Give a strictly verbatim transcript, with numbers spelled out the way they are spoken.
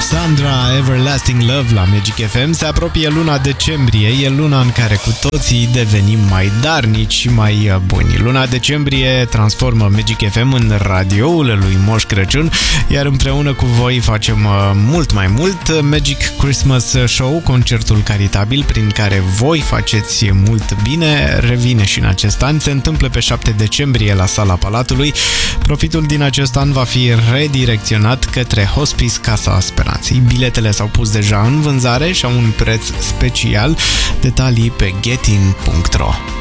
Sandra, Everlasting Love la Magic F M. Se apropie luna decembrie, e luna în care cu toții devenim mai darnici și mai buni. Luna decembrie transformă Magic F M în radioul lui Moș Crăciun, iar împreună cu voi facem mult mai mult. Magic Christmas Show, concertul caritabil prin care voi faceți mult bine, revine și în acest an. Se întâmplă pe șapte decembrie la Sala Palatului. Profitul din acest an va fi redirecționat către Hospice Casa Speranței. Biletele s-au pus deja în vânzare și au un preț special. Detalii pe getin punct ro.